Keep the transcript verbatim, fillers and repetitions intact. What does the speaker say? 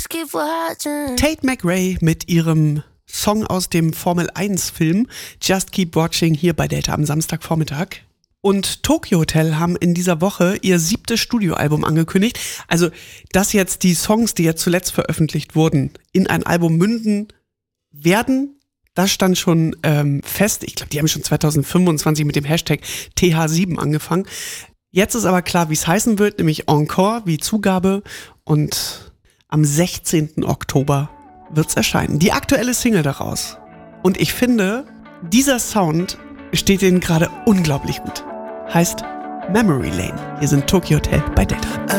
Tate McRae mit ihrem Song aus dem Formel eins Film Just Keep Watching hier bei Delta am Samstagvormittag. Und Tokyo Hotel haben in dieser Woche ihr siebtes Studioalbum angekündigt. Also, dass jetzt die Songs, die jetzt zuletzt veröffentlicht wurden, in ein Album münden werden, das stand schon ähm, fest. Ich glaube, die haben schon zwanzig fünfundzwanzig mit dem Hashtag T H sieben angefangen. Jetzt ist aber klar, wie es heißen wird, nämlich Encore, wie Zugabe. Und am sechzehnten Oktober wird's erscheinen. Die aktuelle Single daraus. Und ich finde, dieser Sound steht ihnen gerade unglaublich gut. Heißt Memory Lane. Hier sind Tokyo Hotel bei Delta.